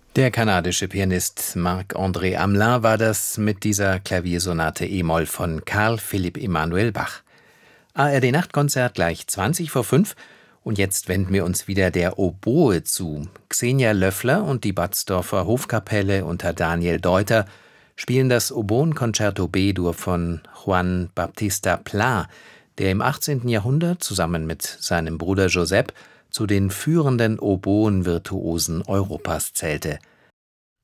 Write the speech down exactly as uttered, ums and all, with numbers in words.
Der kanadische Pianist Marc-André Hamelin war das mit dieser Klaviersonate e-Moll von Carl Philipp Emanuel Bach. A R D-Nachtkonzert gleich zwanzig vor fünf und jetzt wenden wir uns wieder der Oboe zu. Xenia Löffler und die Batzdorfer Hofkapelle unter Daniel Deuter spielen das Oboen-Concerto B-Dur von Juan Baptista Pla, der im achtzehnten Jahrhundert zusammen mit seinem Bruder Josep zu den führenden Oboen-Virtuosen Europas zählte.